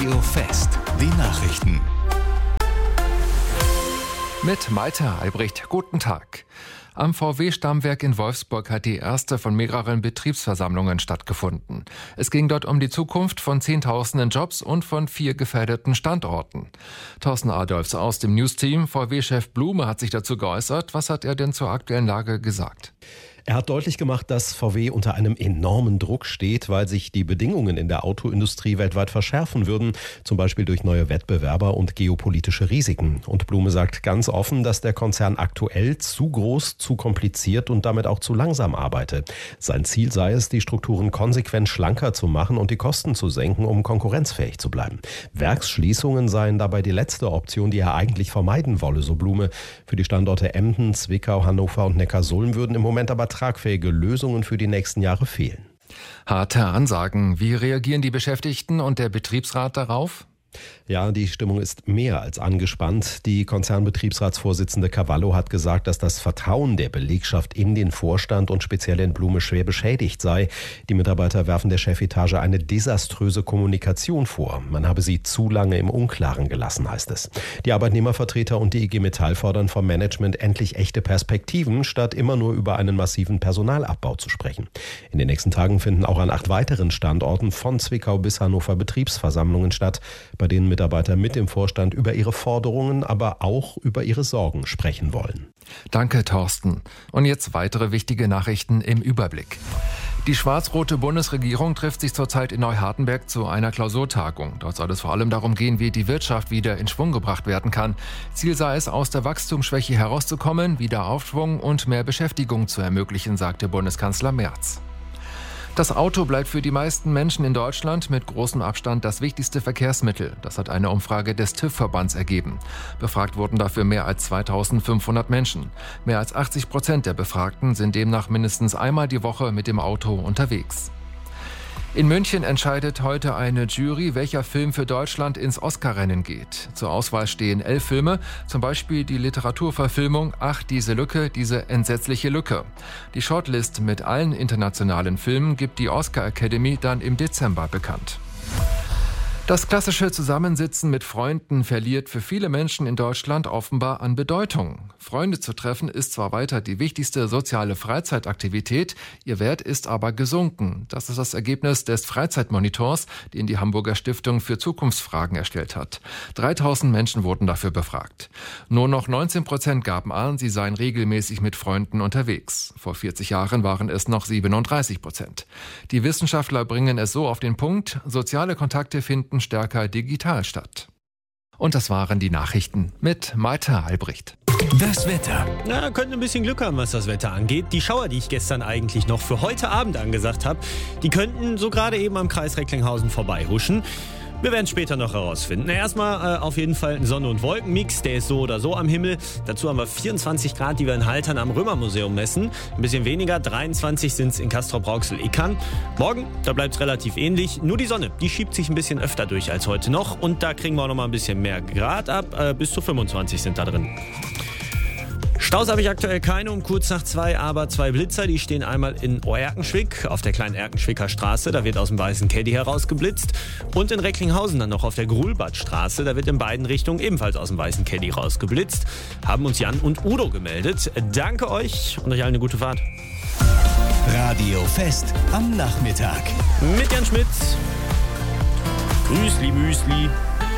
Radio Fest, die Nachrichten. Mit Malte Albrecht, guten Tag. Am VW-Stammwerk in Wolfsburg hat die erste von mehreren Betriebsversammlungen stattgefunden. Es ging dort um die Zukunft von Zehntausenden Jobs und von 4 gefährdeten Standorten. Thorsten Adolfs aus dem News-Team, VW-Chef Blume, hat sich dazu geäußert. Was hat er denn zur aktuellen Lage gesagt? Er hat deutlich gemacht, dass VW unter einem enormen Druck steht, weil sich die Bedingungen in der Autoindustrie weltweit verschärfen würden, zum Beispiel durch neue Wettbewerber und geopolitische Risiken. Und Blume sagt ganz offen, dass der Konzern aktuell zu groß, zu kompliziert und damit auch zu langsam arbeite. Sein Ziel sei es, die Strukturen konsequent schlanker zu machen und die Kosten zu senken, um konkurrenzfähig zu bleiben. Werksschließungen seien dabei die letzte Option, die er eigentlich vermeiden wolle, so Blume. Für die Standorte Emden, Zwickau, Hannover und Neckarsulm würden im Moment aber tragfähige Lösungen für die nächsten Jahre fehlen. Harte Ansagen. Wie reagieren die Beschäftigten und der Betriebsrat darauf? Ja, die Stimmung ist mehr als angespannt. Die Konzernbetriebsratsvorsitzende Cavallo hat gesagt, dass das Vertrauen der Belegschaft in den Vorstand und speziell in Blume schwer beschädigt sei. Die Mitarbeiter werfen der Chefetage eine desaströse Kommunikation vor. Man habe sie zu lange im Unklaren gelassen, heißt es. Die Arbeitnehmervertreter und die IG Metall fordern vom Management endlich echte Perspektiven, statt immer nur über einen massiven Personalabbau zu sprechen. In den nächsten Tagen finden auch an 8 weiteren Standorten von Zwickau bis Hannover Betriebsversammlungen statt, bei denen Mitarbeiter mit dem Vorstand über ihre Forderungen, aber auch über ihre Sorgen sprechen wollen. Danke, Thorsten. Und jetzt weitere wichtige Nachrichten im Überblick. Die schwarz-rote Bundesregierung trifft sich zurzeit in Neuhardenberg zu einer Klausurtagung. Dort soll es vor allem darum gehen, wie die Wirtschaft wieder in Schwung gebracht werden kann. Ziel sei es, aus der Wachstumsschwäche herauszukommen, wieder Aufschwung und mehr Beschäftigung zu ermöglichen, sagte Bundeskanzler Merz. Das Auto bleibt für die meisten Menschen in Deutschland mit großem Abstand das wichtigste Verkehrsmittel. Das hat eine Umfrage des TÜV-Verbands ergeben. Befragt wurden dafür mehr als 2500 Menschen. Mehr als 80% der Befragten sind demnach mindestens einmal die Woche mit dem Auto unterwegs. In München entscheidet heute eine Jury, welcher Film für Deutschland ins Oscar-Rennen geht. Zur Auswahl stehen 11 Filme, zum Beispiel die Literaturverfilmung »Ach, diese Lücke, diese entsetzliche Lücke«. Die Shortlist mit allen internationalen Filmen gibt die Oscar Academy dann im Dezember bekannt. Das klassische Zusammensitzen mit Freunden verliert für viele Menschen in Deutschland offenbar an Bedeutung. Freunde zu treffen ist zwar weiter die wichtigste soziale Freizeitaktivität, ihr Wert ist aber gesunken. Das ist das Ergebnis des Freizeitmonitors, den die Hamburger Stiftung für Zukunftsfragen erstellt hat. 3000 Menschen wurden dafür befragt. Nur noch 19% gaben an, sie seien regelmäßig mit Freunden unterwegs. Vor 40 Jahren waren es noch 37%. Die Wissenschaftler bringen es so auf den Punkt, soziale Kontakte finden stärker digital statt. Und das waren die Nachrichten mit Malte Albrecht. Das Wetter. Na, könnte ein bisschen Glück haben, was das Wetter angeht. Die Schauer, die ich gestern eigentlich noch für heute Abend angesagt habe, die könnten so gerade eben am Kreis Recklinghausen vorbeihuschen. Wir werden es später noch herausfinden. Erstmal auf jeden Fall ein Sonne- und Wolkenmix, der ist so oder so am Himmel. Dazu haben wir 24 Grad, die wir in Haltern am Römermuseum messen. Ein bisschen weniger, 23 sind es in Castrop-Rauxel-Ickern. Morgen, da bleibt es relativ ähnlich. Nur die Sonne, die schiebt sich ein bisschen öfter durch als heute noch. Und da kriegen wir auch noch mal ein bisschen mehr Grad ab. Bis zu 25 sind da drin. Staus habe ich aktuell keine, um kurz nach 2, aber 2 Blitzer, die stehen einmal in Erkenschwick auf der kleinen Erkenschwicker Straße, da wird aus dem weißen Caddy herausgeblitzt, und in Recklinghausen dann noch auf der Grulbadstraße, da wird in beiden Richtungen ebenfalls aus dem weißen Caddy rausgeblitzt. Haben uns Jan und Udo gemeldet. Danke euch und euch allen eine gute Fahrt. Radio Fest am Nachmittag. Mit Jan Schmidt. Grüßli, Müsli.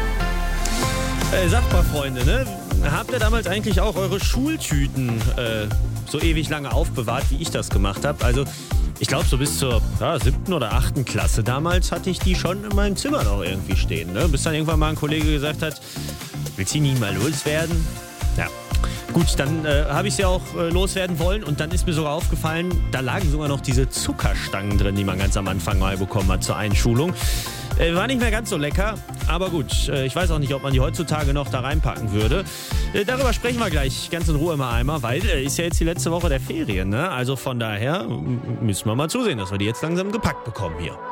Sagt mal, Freunde, ne? Habt ihr damals eigentlich auch eure Schultüten so ewig lange aufbewahrt, wie ich das gemacht habe? Also ich glaube, so bis zur 7. oder 8. Klasse damals hatte ich die schon in meinem Zimmer noch irgendwie stehen. Ne? Bis dann irgendwann mal ein Kollege gesagt hat, willst du nie mal loswerden? Ja. Gut, dann habe ich sie auch loswerden wollen, und dann ist mir sogar aufgefallen, da lagen sogar noch diese Zuckerstangen drin, die man ganz am Anfang mal bekommen hat zur Einschulung. War nicht mehr ganz so lecker, aber gut, ich weiß auch nicht, ob man die heutzutage noch da reinpacken würde. Darüber sprechen wir gleich ganz in Ruhe mal einmal, weil ist ja jetzt die letzte Woche der Ferien, ne? Also von daher müssen wir mal zusehen, dass wir die jetzt langsam gepackt bekommen hier.